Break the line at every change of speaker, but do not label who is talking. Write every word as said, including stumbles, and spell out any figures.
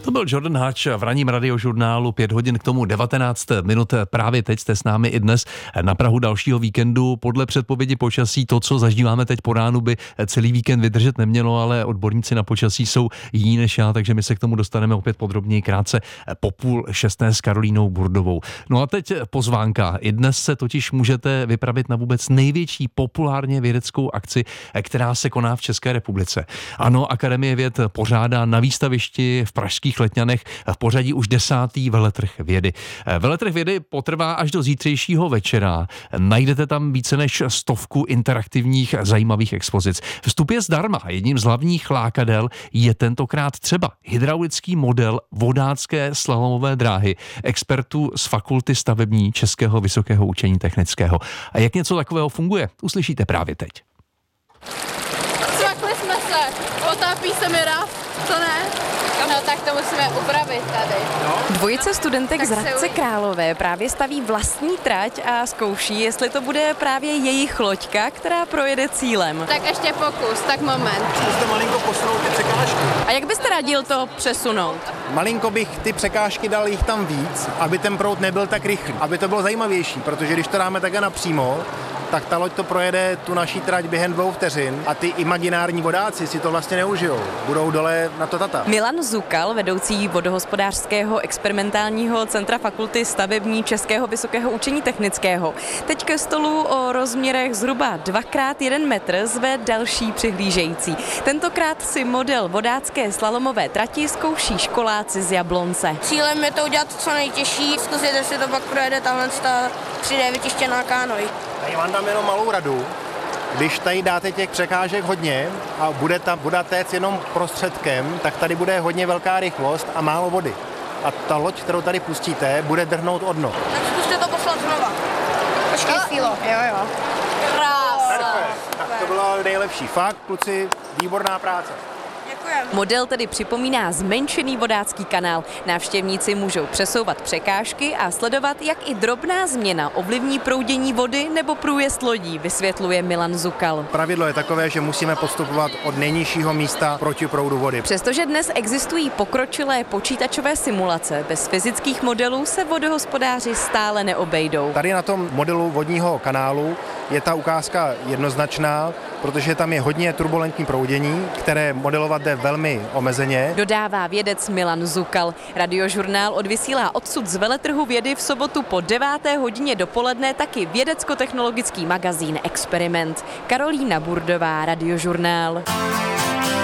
To byl Jordan Hatch v ranním radiožurnálu, pět hodin k tomu devatenáct minut. Právě teď jste s námi i dnes na prahu dalšího víkendu. Podle předpovědi počasí to, co zažíváme teď po ránu, by celý víkend vydržet nemělo, ale odborníci na počasí jsou jiní než já, takže my se k tomu dostaneme opět podrobněji krátce po půl šesté s Karolínou Burdovou. No a teď pozvánka. I dnes se totiž můžete vypravit na vůbec největší populárně vědeckou akci, která se koná v České republice. Ano, Akademie věd pořádá na výstavišti v pražských Letňanech v pořadí už desátý veletrh vědy. Veletrh vědy potrvá až do zítřejšího večera. Najdete tam více než stovku interaktivních zajímavých expozic. Vstup je zdarma. Jedním z hlavních lákadel je tentokrát třeba hydraulický model vodácké slalomové dráhy expertů z Fakulty stavební Českého vysokého učení technického. A jak něco takového funguje, uslyšíte právě teď.
Svakli jsme se, otápí se mi raz, to ne? No tak to musíme upravit tady.
Dvojice studentek
Tak
z
se
Hradce
uvidí.
Králové právě staví vlastní trať a zkouší, jestli to bude právě jejich loďka, která projede cílem.
Tak ještě pokus, tak moment.
Zkuste malinko posunout ty překážky.
A jak byste radil to přesunout?
Malinko bych ty překážky dal jich tam víc, aby ten proud nebyl tak rychlý, aby to bylo zajímavější, protože když to dáme takhle napřímo, tak ta loď to projede tu naší trať během dvou vteřin a ty imaginární vodáci si to vlastně neužijou. Budou dole na to tata.
Milan Zukal, vedoucí vodohospodářského experimentálního centra Fakulty stavební Českého vysokého učení technického, teď ke stolu o rozměrech zhruba dvakrát jeden metr zve další přihlížející. Tentokrát si model vodácké slalomové trati zkouší školáci z Jablonce.
Cílem je to udělat co nejtěžší, zkusit, jestli to pak projede tamhle ta tři dé vytištěná kánoj.
Tady vám dám jenom malou radu. Když tady dáte těch překážek hodně a bude ta voda téct jenom prostředkem, tak tady bude hodně velká rychlost a málo vody. A ta loď, kterou tady pustíte, bude drhnout o dno.
Tak zkuste to poslat znova. Počkej chvíli. Jo, jo.
Perfekt. Tak to bylo nejlepší. Fakt, kluci, výborná práce.
Děkujeme.
Model tedy připomíná zmenšený vodácký kanál. Návštěvníci můžou přesouvat překážky a sledovat, jak i drobná změna ovlivní proudění vody nebo průjezd lodí, vysvětluje Milan Zukal.
Pravidlo je takové, že musíme postupovat od nejnižšího místa proti proudu vody.
Přestože dnes existují pokročilé počítačové simulace, bez fyzických modelů se vodohospodáři stále neobejdou.
Tady na tom modelu vodního kanálu je ta ukázka jednoznačná, protože tam je hodně turbulentní proudění, které modelovat jde velmi omezeně.
Dodává vědec Milan Zukal. Radiožurnál odvysílá odsud z veletrhu vědy v sobotu po deváté hodině dopoledne taky vědecko-technologický magazín Experiment. Karolína Burdová, Radiožurnál.